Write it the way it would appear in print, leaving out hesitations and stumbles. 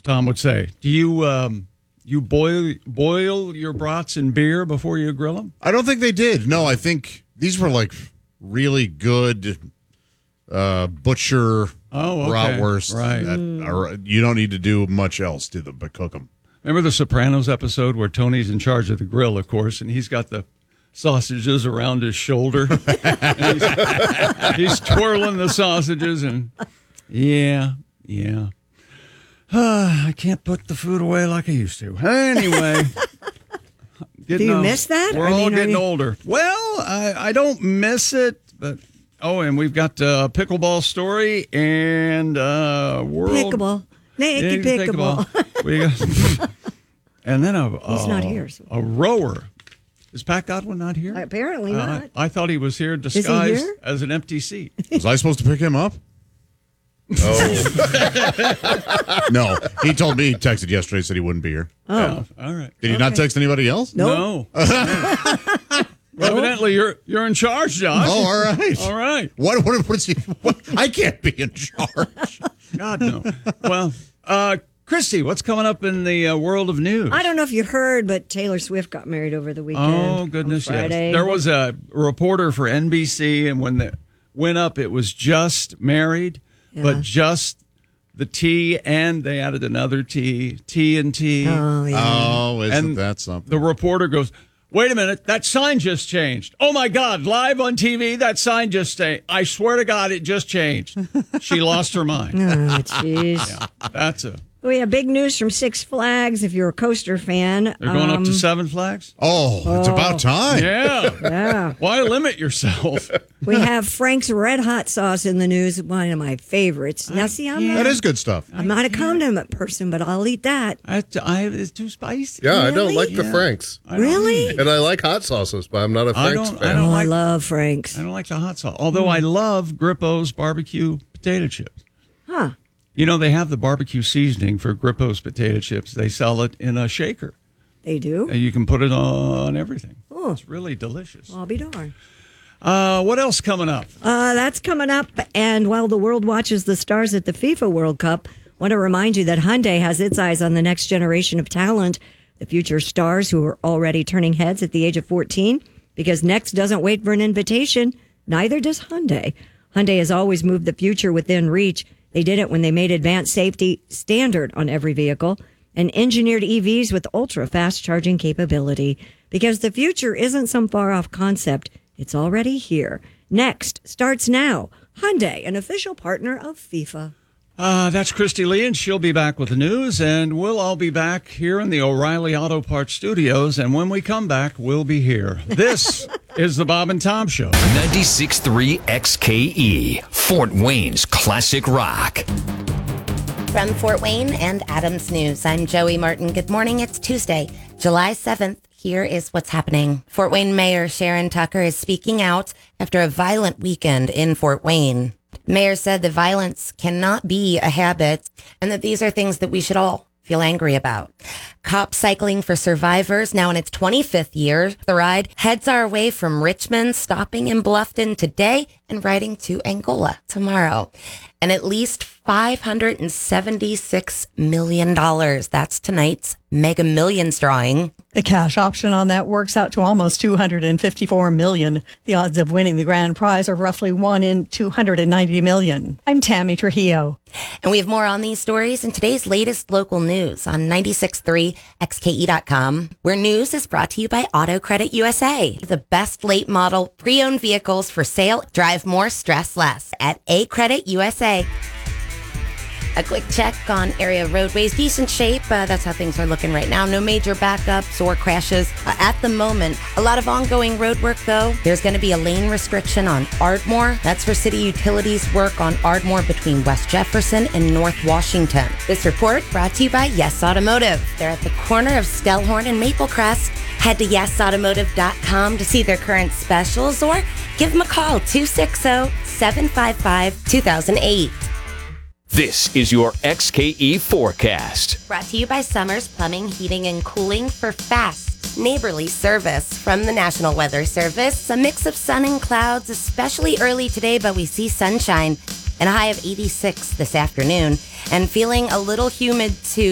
Tom would say. Do you boil your brats in beer before you grill them? I don't think they did. No, I think these were like really good butcher bratwurst. Right. You don't need to do much else to them but cook them. Remember the Sopranos episode where Tony's in charge of the grill, of course, and he's got the sausages around his shoulder. he's twirling the sausages, and yeah. I can't put the food away like I used to. Anyway. Do you miss that? We're all getting older. Well, I don't miss it, but... Oh, and we've got a pickleball story and Pickleball. Naked pickleball. We got, and then he's not here. So. A rower. Is Pat Godwin not here? Apparently not. I thought he was here disguised here? as an empty seat. Was I supposed to pick him up? Oh. No. He told me, he texted yesterday, said he wouldn't be here. Oh. Yeah, all right. Did he not text anybody else? No. Evidently, you're in charge, Josh. Oh, all right. All right. What is he? I can't be in charge. God, no. Well, Christy, what's coming up in the world of news? I don't know if you heard, but Taylor Swift got married over the weekend. Oh, goodness, on Friday. yes. There was a reporter for NBC, and when it went up, it was just married, but just the T, and they added another T, T and T. Oh, yeah. Oh, isn't that something? The reporter goes, wait a minute, that sign just changed. Oh, my God, live on TV, that sign just changed. I swear to God, it just changed. She lost her mind. Oh, jeez. Yeah, that's a... We have big news from Six Flags if you're a coaster fan. They're going up to Seven Flags? Oh, it's about time. Yeah. Why limit yourself? We have Frank's Red Hot Sauce in the news, one of my favorites. Now, see, that is good stuff. I'm not a condiment person, but I'll eat that. It's too spicy. Yeah, Really? I don't like the Franks. Really? And I like hot sauces, but I'm not a Frank's fan. I love Frank's. I don't like the hot sauce. Although I love Grippo's barbecue potato chips. Huh. You know, they have the barbecue seasoning for Grippo's potato chips. They sell it in a shaker. They do? And you can put it on everything. Oh. It's really delicious. Well, I'll be darned. What else coming up? That's coming up. And while the world watches the stars at the FIFA World Cup, I want to remind you that Hyundai has its eyes on the next generation of talent, the future stars who are already turning heads at the age of 14, because next doesn't wait for an invitation. Neither does Hyundai. Hyundai has always moved the future within reach. They did it when they made advanced safety standard on every vehicle and engineered EVs with ultra-fast charging capability. Because the future isn't some far-off concept. It's already here. Next starts now. Hyundai, an official partner of FIFA. That's Christy Lee, and she'll be back with the news, and we'll all be back here in the O'Reilly Auto Parts studios, and when we come back, we'll be here. This is the Bob and Tom Show. 96.3 XKE, Fort Wayne's classic rock. From Fort Wayne and Adams News, I'm Joey Martin. Good morning. It's Tuesday, July 7th. Here is what's happening. Fort Wayne Mayor Sharon Tucker is speaking out after a violent weekend in Fort Wayne. The mayor said that violence cannot be a habit and that these are things that we should all feel angry about. Cop Cycling for Survivors, now in its 25th year, the ride heads our way from Richmond, stopping in Bluffton today and riding to Angola tomorrow. And at least $576 million. That's tonight's Mega Millions drawing. The cash option on that works out to almost $254 million. The odds of winning the grand prize are roughly 1 in 290 million. I'm Tammy Trujillo. And we have more on these stories in today's latest local news on 96.3 XKE.com, where news is brought to you by Auto Credit USA. The best late model pre-owned vehicles for sale. Drive more, stress less at A Credit USA. A quick check on area roadways. Decent shape. That's how things are looking right now. No major backups or crashes at the moment. A lot of ongoing road work, though. There's going to be a lane restriction on Ardmore. That's for city utilities work on Ardmore between West Jefferson and North Washington. This report brought to you by Yes Automotive. They're at the corner of Stellhorn and Maple Crest. Head to yesautomotive.com to see their current specials or give them a call, 260-755-2008. This is your XKE forecast. Brought to you by Summers Plumbing, Heating, and Cooling for fast, neighborly service. From the National Weather Service, a mix of sun and clouds, especially early today, but we see sunshine and a high of 86 this afternoon. And feeling a little humid too.